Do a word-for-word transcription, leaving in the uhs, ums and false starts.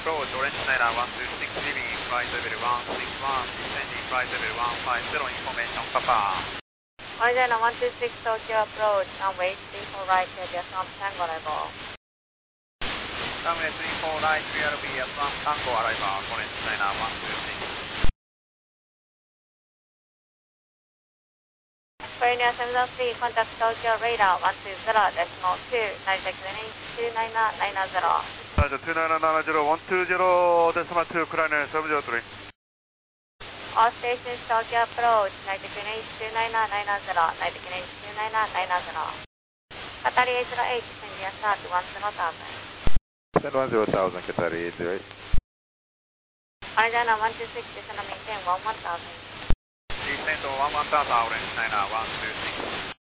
approach, Orange Niner one two six, leaving in flight level one six one, descending flight level one five zero, information, Papa. Orange Niner one two six, Tokyo approach, runway three four right, clear Swamp Tango arrival. Runway three four right, clear B at Swamp Tango arrival, Orange Niner one two six. Pioneer seven zero three, contact Tokyo radar one two zero, decimal two, Narita Q N H two nine nine zero. Narita two nine nine zero, one two zero, decimal two, Pioneer seven zero three. All stations Tokyo approach, Narita Q N H two nine nine zero, Narita Q N H two nine nine zero. Qatari eight zero eight, India start one zero thousand. Send one zero thousand, Qatari eight zero eight. Orange Niner one two six, descend and maintain one one thousand. Descend to one one thousand, Orange Niner one two six.